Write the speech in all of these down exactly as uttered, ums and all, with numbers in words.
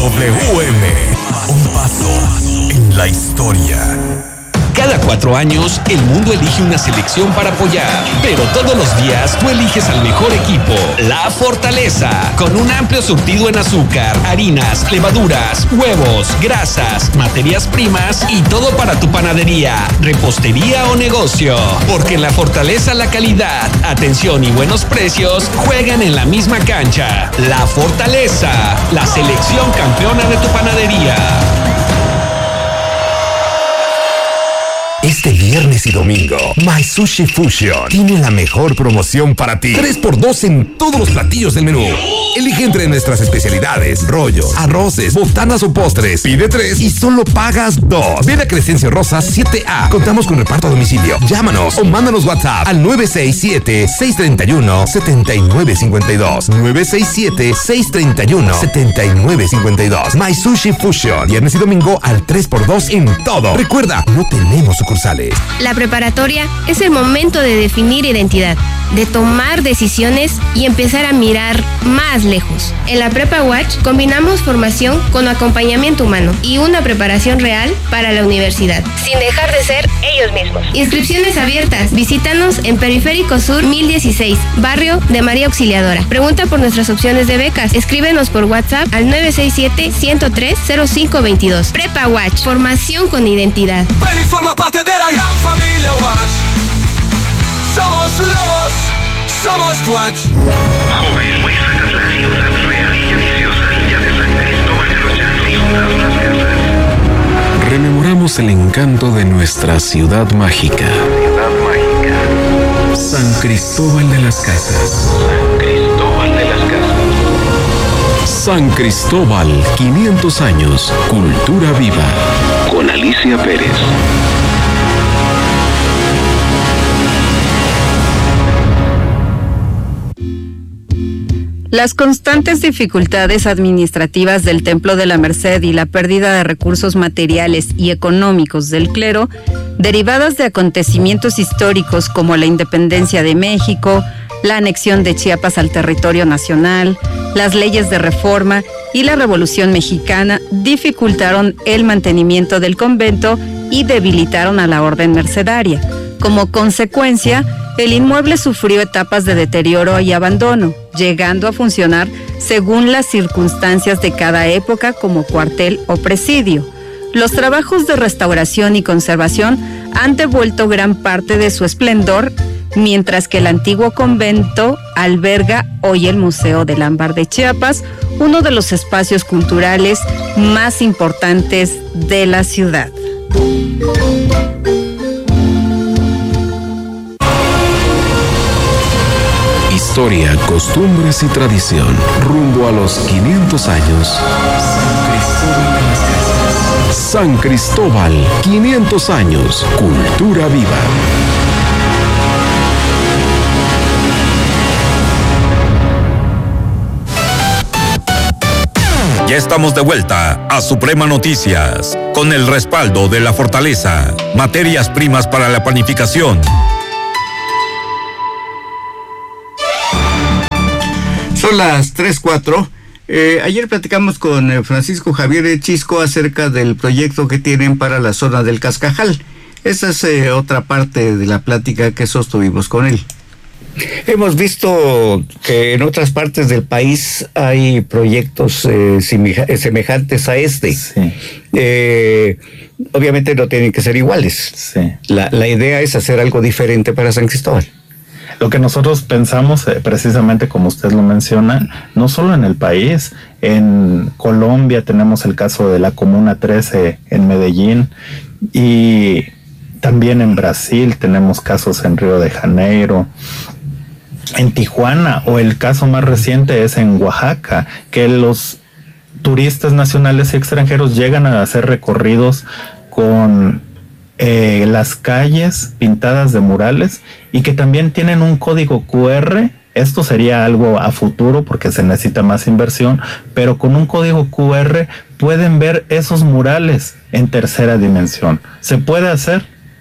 W M. Un paso en la historia. Cada cuatro años, el mundo elige una selección para apoyar, pero todos los días tú eliges al mejor equipo, La Fortaleza, con un amplio surtido en azúcar, harinas, levaduras, huevos, grasas, materias primas y todo para tu panadería, repostería o negocio. Porque en La Fortaleza la calidad, atención y buenos precios juegan en la misma cancha. La Fortaleza, la selección campeona de tu panadería. Este viernes y domingo, My Sushi Fusion tiene la mejor promoción para ti. tres por dos en todos los platillos del menú. Elige entre nuestras especialidades, rollos, arroces, botanas o postres. Pide tres y solo pagas dos. Ven a Crescencio Rosas siete A. Contamos con reparto a domicilio. Llámanos o mándanos WhatsApp al nueve seis siete, seis tres uno, siete nueve cinco dos. nueve seis siete, seis tres uno, siete nueve cinco dos. My Sushi Fusion. Viernes y domingo al tres por dos en todo. Recuerda, no tenemos sucursales. La preparatoria es el momento de definir identidad, de tomar decisiones y empezar a mirar más lejos. En la Prepa Watch combinamos formación con acompañamiento humano y una preparación real para la universidad, sin dejar de ser ellos mismos. Inscripciones abiertas. Visítanos en Periférico Sur mil dieciséis, barrio de María Auxiliadora. Pregunta por nuestras opciones de becas. Escríbenos por WhatsApp al nueve seis siete, ciento tres, cero cinco veintidós. Prepa Watch, formación con identidad. Ven y forma parte de la gran familia Watch. Somos lobos, somos Watch. Joven, muéstranos la ciudad real y deliciosa ya de San Cristóbal de los Llanos y juntas las casas. Rememoramos el encanto de nuestra ciudad mágica. Ciudad mágica. San Cristóbal de las Casas. San Cristóbal de las Casas. San Cristóbal, quinientos años, cultura viva. Con Alicia Pérez. Las constantes dificultades administrativas del Templo de la Merced y la pérdida de recursos materiales y económicos del clero, derivadas de acontecimientos históricos como la independencia de México, la anexión de Chiapas al territorio nacional, las leyes de reforma y la Revolución Mexicana, dificultaron el mantenimiento del convento y debilitaron a la orden mercedaria. Como consecuencia, el inmueble sufrió etapas de deterioro y abandono, llegando a funcionar según las circunstancias de cada época como cuartel o presidio. Los trabajos de restauración y conservación han devuelto gran parte de su esplendor, mientras que el antiguo convento alberga hoy el Museo del Ámbar de Chiapas, uno de los espacios culturales más importantes de la ciudad. Historia, costumbres y tradición. Rumbo a los quinientos años. San Cristóbal de las Casas. San Cristóbal, quinientos años. Cultura viva. Ya estamos de vuelta a Suprema Noticias, con el respaldo de La Fortaleza, materias primas para la panificación. Son las tres cuatro. Eh, ayer platicamos con eh, Francisco Javier Chisco acerca del proyecto que tienen para la zona del Cascajal. Esa es eh, otra parte de la plática que sostuvimos con él. Hemos visto que en otras partes del país hay proyectos eh, semejantes a este. Sí. Eh, obviamente no tienen que ser iguales. Sí. La, la idea es hacer algo diferente para San Cristóbal. Lo que nosotros pensamos, eh, precisamente como usted lo menciona, no solo en el país, en Colombia tenemos el caso de la Comuna trece en Medellín, y también en Brasil tenemos casos en Río de Janeiro, en Tijuana, o el caso más reciente es en Oaxaca, que los turistas nacionales y extranjeros llegan a hacer recorridos con Eh, las calles pintadas de murales y que también tienen un código cu erre. Esto sería algo a futuro porque se necesita más inversión, pero con un código cu erre pueden ver esos murales en tercera dimensión. ¿Se puede hacer?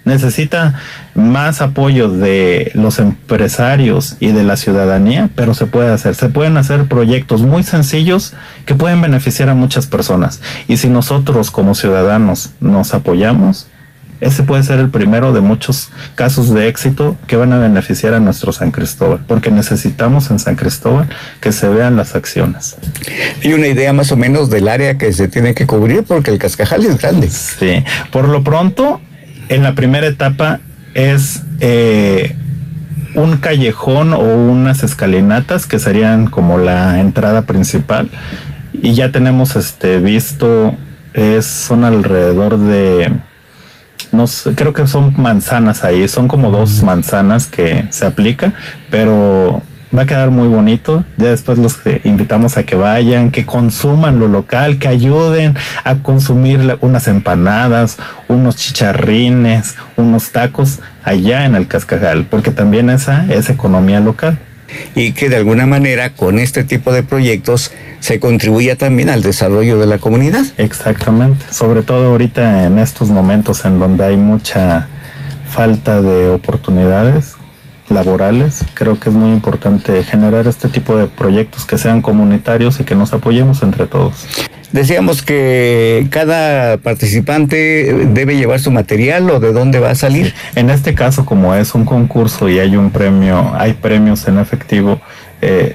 Necesita más apoyo de los empresarios y de la ciudadanía, pero se puede hacer. Se pueden hacer proyectos muy sencillos que pueden beneficiar a muchas personas. Y si nosotros como ciudadanos nos apoyamos, ese puede ser el primero de muchos casos de éxito que van a beneficiar a nuestro San Cristóbal, porque necesitamos en San Cristóbal que se vean las acciones. Y una idea más o menos del área que se tiene que cubrir, porque el Cascajal es grande. Sí, por lo pronto, en la primera etapa es eh, un callejón o unas escalinatas que serían como la entrada principal, y ya tenemos este visto, es, son alrededor de... No sé, creo que son manzanas ahí, son como dos manzanas que se aplica, pero va a quedar muy bonito. Ya después los invitamos a que vayan, que consuman lo local, que ayuden a consumir unas empanadas, unos chicharrines, unos tacos allá en el Cascajal, porque también esa es economía local. Y que de alguna manera con este tipo de proyectos se contribuya también al desarrollo de la comunidad. Exactamente, sobre todo ahorita en estos momentos en donde hay mucha falta de oportunidades laborales, creo que es muy importante generar este tipo de proyectos que sean comunitarios y que nos apoyemos entre todos. Decíamos que cada participante debe llevar su material, ¿o de dónde va a salir? En este caso, como es un concurso y hay un premio, hay premios en efectivo, eh,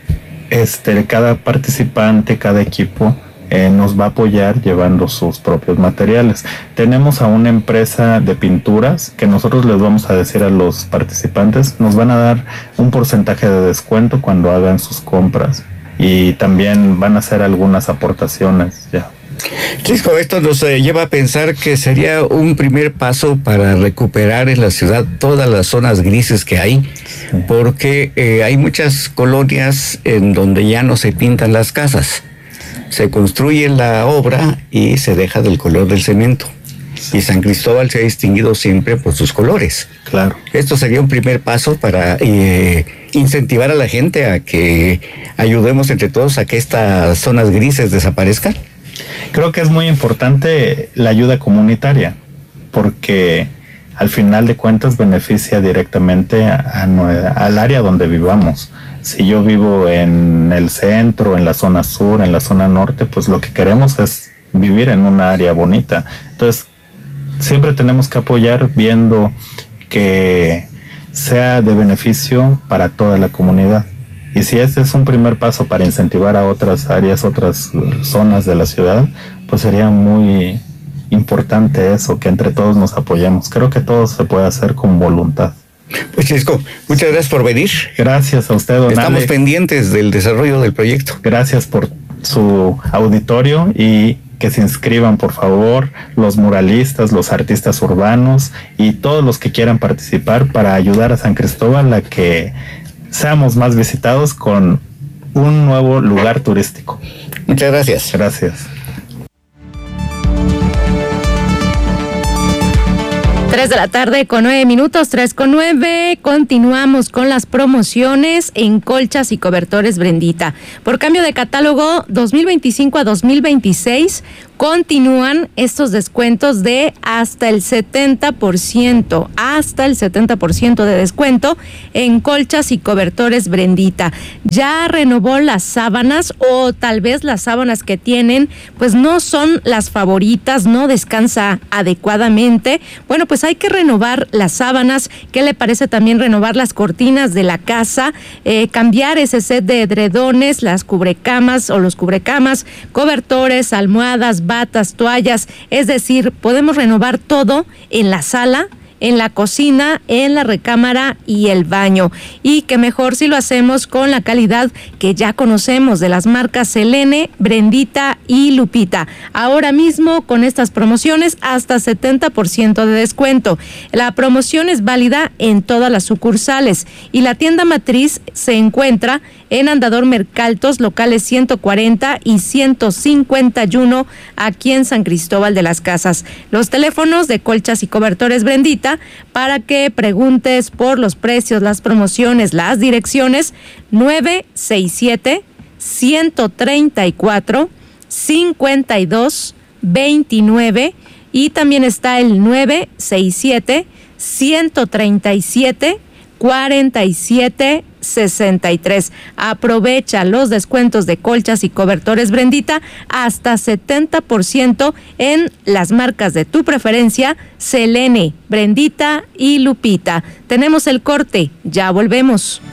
este, cada participante, cada equipo eh, nos va a apoyar llevando sus propios materiales. Tenemos a una empresa de pinturas que nosotros les vamos a decir a los participantes, nos van a dar un porcentaje de descuento cuando hagan sus compras. Y también van a hacer algunas aportaciones ya. Chisco, esto nos eh, lleva a pensar que sería un primer paso para recuperar en la ciudad todas las zonas grises que hay, sí. porque eh, hay muchas colonias en donde ya no se pintan las casas, se construye la obra y se deja del color del cemento. Y San Cristóbal se ha distinguido siempre por sus colores. Claro. Esto sería un primer paso para eh, incentivar a la gente a que ayudemos entre todos a que estas zonas grises desaparezcan. Creo que es muy importante la ayuda comunitaria, porque al final de cuentas beneficia directamente a, a, al área donde vivamos. Si yo vivo en el centro, en la zona sur, en la zona norte, pues lo que queremos es vivir en una área bonita. Entonces, siempre tenemos que apoyar viendo que sea de beneficio para toda la comunidad. Y si este es un primer paso para incentivar a otras áreas, otras zonas de la ciudad, pues sería muy importante eso, que entre todos nos apoyemos. Creo que todo se puede hacer con voluntad. Pues Chisco, muchas gracias por venir. Gracias a usted, don Estamos Ale. pendientes del desarrollo del proyecto. Gracias por su auditorio y que se inscriban, por favor, los muralistas, los artistas urbanos y todos los que quieran participar para ayudar a San Cristóbal a que seamos más visitados con un nuevo lugar turístico. Muchas gracias. Gracias. Tres de la tarde con nueve minutos, tres con nueve. Continuamos con las promociones en colchas y cobertores Brendita. Por cambio de catálogo dos mil veinticinco a dos mil veintiséis, continúan estos descuentos de hasta el setenta por ciento, hasta el setenta por ciento de descuento en colchas y cobertores Brendita. Ya renovó las sábanas, o tal vez las sábanas que tienen pues no son las favoritas, no descansa adecuadamente. Bueno, pues hay que renovar las sábanas. ¿Qué le parece también renovar las cortinas de la casa? Eh, cambiar ese set de edredones, las cubrecamas o los cubrecamas, cobertores, almohadas, batas, toallas. Es decir, podemos renovar todo en la sala, en la cocina, en la recámara y el baño. Y que mejor si lo hacemos con la calidad que ya conocemos de las marcas Selene, Brendita y Lupita. Ahora mismo con estas promociones hasta setenta por ciento de descuento. La promoción es válida en todas las sucursales y la tienda matriz se encuentra en Andador Mercaltos, locales ciento cuarenta y ciento cincuenta y uno, aquí en San Cristóbal de las Casas. Los teléfonos de colchas y cobertores Brendita para que preguntes por los precios, las promociones, las direcciones: nueve seis siete, uno tres cuatro, cinco dos dos nueve Y también está el nueve seis siete, uno tres siete, cuatro siete sesenta y tres. Aprovecha los descuentos de colchas y cobertores Brendita hasta setenta por ciento en las marcas de tu preferencia, Selene, Brendita y Lupita. Tenemos el corte, ya volvemos.